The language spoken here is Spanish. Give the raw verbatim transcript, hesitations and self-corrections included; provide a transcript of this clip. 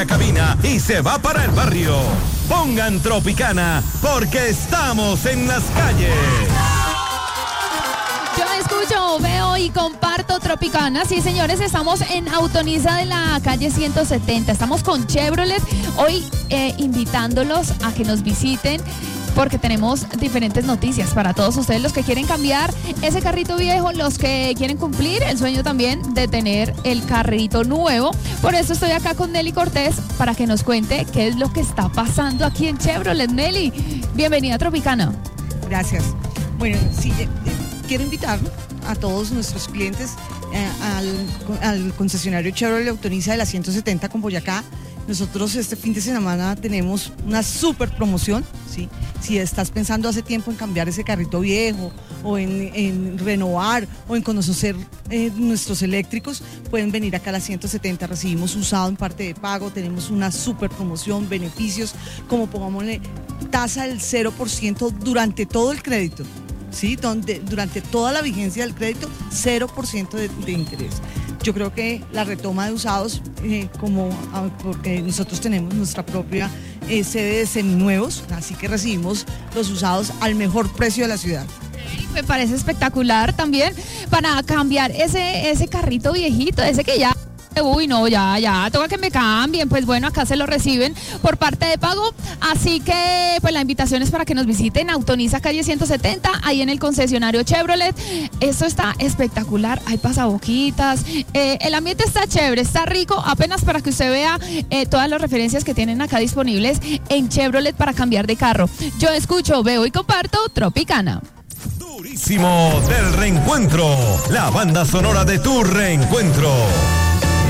cabina y se va para el barrio. Pongan Tropicana porque estamos en las calles. Yo escucho, veo y comparto Tropicana. Sí, señores, estamos en Autonisa de la calle ciento setenta. Estamos con Chevrolet. Hoy eh, invitándolos a que nos visiten, porque tenemos diferentes noticias para todos ustedes, los que quieren cambiar ese carrito viejo, los que quieren cumplir el sueño también de tener el carrito nuevo. Por eso estoy acá con Nelly Cortés para que nos cuente qué es lo que está pasando aquí en Chevrolet. Nelly, bienvenida a Tropicana. Gracias. Bueno, sí, eh, quiero invitar a todos nuestros clientes eh, al, al concesionario Chevrolet Autonisa de la ciento setenta con Boyacá. Nosotros este fin de semana tenemos una super promoción, ¿sí? Si estás pensando hace tiempo en cambiar ese carrito viejo o en, en renovar o en conocer eh, nuestros eléctricos, pueden venir acá a la ciento setenta. Recibimos usado en parte de pago, tenemos una super promoción, beneficios, como pongámosle tasa del cero por ciento durante todo el crédito. ¿Sí? Donde, durante toda la vigencia del crédito, cero por ciento de, de interés. Yo creo que la retoma de usados, eh, como porque nosotros tenemos nuestra propia eh, sede de seminuevos, así que recibimos los usados al mejor precio de la ciudad. Me parece espectacular también para cambiar ese, ese carrito viejito, ese que ya... Uy, no, ya, ya, toca que me cambien. Pues bueno, acá se lo reciben por parte de pago. Así que, pues la invitación es para que nos visiten Autonisa calle ciento setenta, ahí en el concesionario Chevrolet. Esto está espectacular, hay pasaboquitas, eh, el ambiente está chévere, está rico, apenas para que usted vea eh, todas las referencias que tienen acá disponibles en Chevrolet para cambiar de carro. Yo escucho, veo y comparto Tropicana. Durísimo del reencuentro, la banda sonora de tu reencuentro.